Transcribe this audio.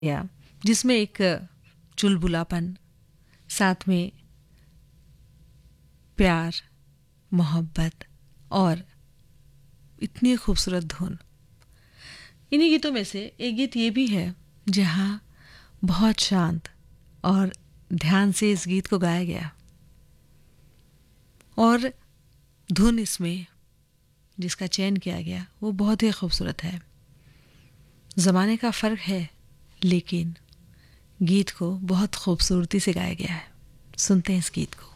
या जिसमें एक चुलबुलापन, साथ में प्यार, मोहब्बत और इतनी खूबसूरत धुन। इन्हीं गीतों में से एक गीत ये भी है जहाँ बहुत शांत और ध्यान से इस गीत को गाया गया और धुन इसमें जिसका चयन किया गया वो बहुत ही खूबसूरत है। ज़माने का फ़र्क है लेकिन गीत को बहुत खूबसूरती से गाया गया है। सुनते हैं इस गीत को।